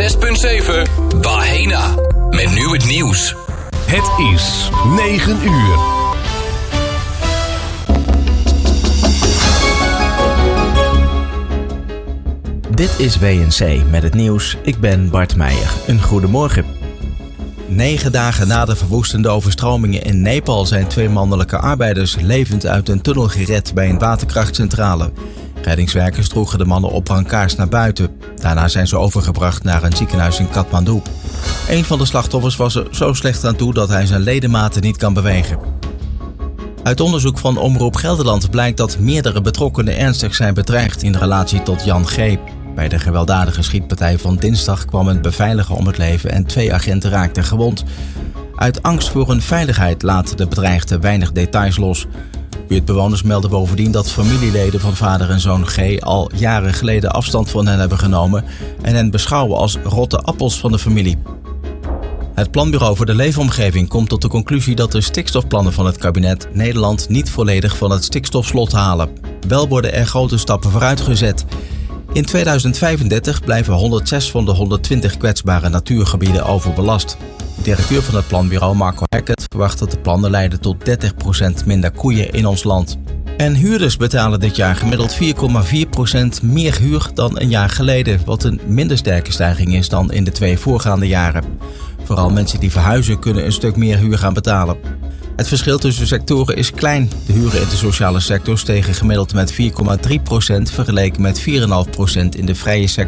106.7 Bahena. Met nu het nieuws. Het is 9 uur. Dit is WNC met het nieuws. Ik ben Bart Meijer. Een goedemorgen. 9 dagen na de verwoestende overstromingen in Nepal zijn 2 mannelijke arbeiders levend uit een tunnel gered bij een waterkrachtcentrale. Reddingswerkers droegen de mannen op brancards naar buiten. Daarna zijn ze overgebracht naar een ziekenhuis in Kathmandu. Een van de slachtoffers was er zo slecht aan toe dat hij zijn ledematen niet kan bewegen. Uit onderzoek van Omroep Gelderland blijkt dat meerdere betrokkenen ernstig zijn bedreigd in relatie tot Jan G. Bij de gewelddadige schietpartij van dinsdag kwam een beveiliger om het leven en 2 agenten raakten gewond. Uit angst voor hun veiligheid laten de bedreigden weinig details los. Buurtbewoners melden bovendien dat familieleden van vader en zoon G. al jaren geleden afstand van hen hebben genomen en hen beschouwen als rotte appels van de familie. Het Planbureau voor de Leefomgeving komt tot de conclusie dat de stikstofplannen van het kabinet Nederland niet volledig van het stikstofslot halen. Wel worden er grote stappen vooruit gezet. In 2035 blijven 106 van de 120 kwetsbare natuurgebieden overbelast. De directeur van het planbureau, Marco Hackett, verwacht dat de plannen leiden tot 30% minder koeien in ons land. En huurders betalen dit jaar gemiddeld 4,4% meer huur dan een jaar geleden, wat een minder sterke stijging is dan in de 2 voorgaande jaren. Vooral mensen die verhuizen kunnen een stuk meer huur gaan betalen. Het verschil tussen sectoren is klein. De huren in de sociale sector stegen gemiddeld met 4,3% vergeleken met 4,5% in de vrije sector.